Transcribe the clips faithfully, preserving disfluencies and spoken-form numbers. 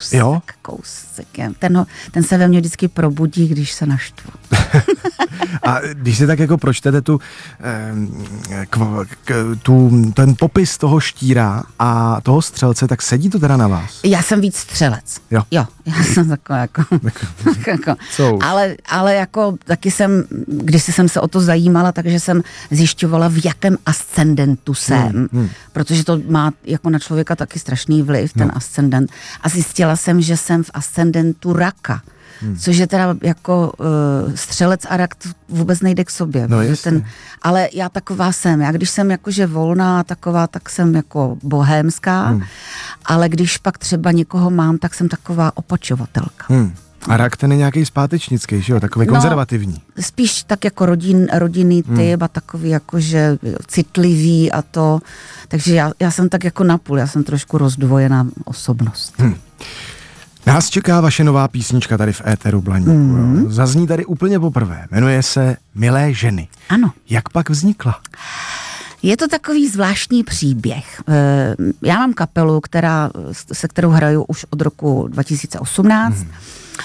kousek, jo? kousek. Ten, ten se ve mně vždycky probudí, když se naštvu. A když si tak jako pročtete tu, k, k, tu, ten popis toho štíra a toho střelce, tak sedí to teda na vás? Já jsem víc střelec. Jo. Jo, já jsem taková jako... jako ale, ale jako taky jsem, když jsem se o to zajímala, takže jsem zjišťovala, v jakém ascendentu jsem, hmm, hmm. protože to má jako na člověka taky strašný vliv, ten no. ascendent. A zjistila jsem, že jsem v ascendentu raka. Hmm. Což je teda jako uh, střelec a rak vůbec nejde k sobě. No ten, ale já taková jsem. Já když jsem jakože volná taková, tak jsem jako bohémská, hmm. ale když pak třeba někoho mám, tak jsem taková opačovatelka. Hmm. A rak ten je nějaký zpátečnický, že jo? Takový konzervativní. No, spíš tak jako rodin, rodinný typ hmm. a takový jakože citlivý a to. Takže já, já jsem tak jako napůl, já jsem trošku rozdvojená osobnost. Hmm. Nás čeká vaše nová písnička tady v éteru Blaníku. Mm. Zazní tady úplně poprvé. Jmenuje se Milé ženy. Ano. Jak pak vznikla? Je to takový zvláštní příběh. Já mám kapelu, která, se kterou hraju už od roku dva tisíce osmnáct. Mm.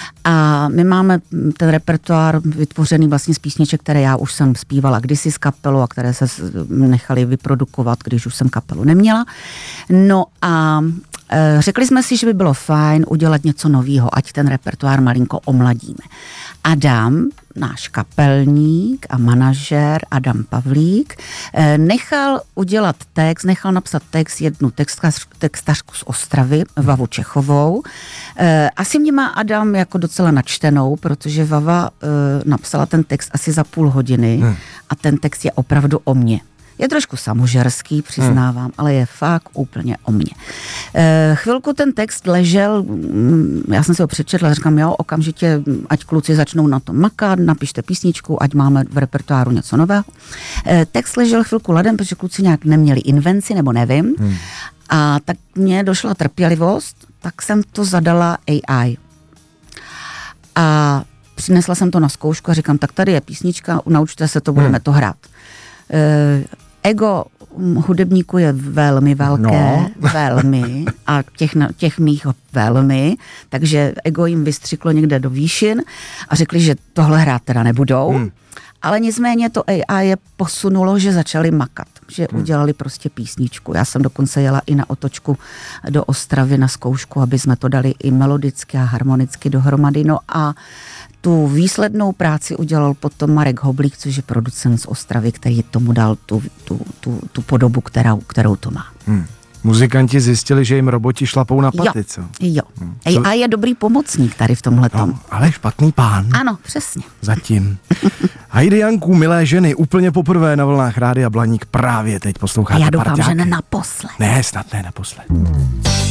A my máme ten repertoár vytvořený vlastně z písniček, které já už jsem zpívala kdysi z kapelu a které se nechali vyprodukovat, když už jsem kapelu neměla. No a e, řekli jsme si, že by bylo fajn udělat něco novýho, ať ten repertoár malinko omladíme. Adam, náš kapelník a manažér Adam Pavlík, nechal udělat text, nechal napsat text jednu textař, textařku z Ostravy, Vavu Čechovou. Asi mě má Adam jako docela načtenou, protože Vava napsala ten text asi za půl hodiny hmm. a ten text je opravdu o mně. Je trošku samožerský, přiznávám, hmm. ale je fakt úplně o mně. E, chvilku ten text ležel, já jsem si ho přečetla, říkám, jo, okamžitě, ať kluci začnou na tom makat, napište písničku, ať máme v repertoáru něco nového. E, text ležel chvilku ladem, protože kluci nějak neměli invenci, nebo nevím. Hmm. A tak mně došla trpělivost, tak jsem to zadala A I. A přinesla jsem to na zkoušku a říkám, tak tady je písnička, naučte se to, budeme hmm. to hrát. E, ego hudebníků je velmi velké, no. velmi, a těch, těch mých velmi, takže ego jim vystřiklo někde do výšin a řekli, že tohle hrát teda nebudou, hmm. ale nicméně to A I je posunulo, že začali makat, že hmm. udělali prostě písničku. Já jsem dokonce jela i na otočku do Ostravy na zkoušku, aby jsme to dali i melodicky a harmonicky dohromady, no a tu výslednou práci udělal potom Marek Hoblík, což je producent z Ostravy, který tomu dal tu, tu, tu, tu podobu, kterou, kterou to má. Hmm. Muzikanti zjistili, že jim roboti šlapou na paty, jo, co? Jo. Hmm. A je dobrý pomocník tady v tomhletom. No, ale špatný pán. Ano, přesně. Zatím. Hajde Janku, Milé ženy, úplně poprvé na vlnách Rádia Blaník právě teď posloucháte. A já doufám, parťáky. že ne naposled. Ne, snad ne naposled.